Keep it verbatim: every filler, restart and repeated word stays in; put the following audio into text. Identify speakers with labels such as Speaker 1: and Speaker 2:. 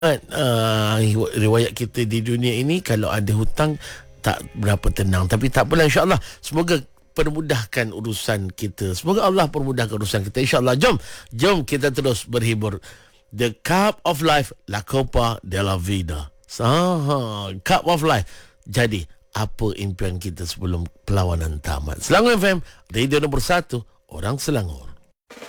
Speaker 1: uh, riwayat kita di dunia ini, kalau ada hutang tak berapa tenang. Tapi tak apalah, insyaAllah. Semoga permudahkan urusan kita. Semoga Allah permudahkan urusan kita, insyaAllah. Jom, jom kita terus berhibur. The Cup of Life, La Copa de la Vida. Ah, Cup of Life. Jadi, apa impian kita sebelum perlawanan tamat? Selangor F M, radio nombor satu, orang Selangor.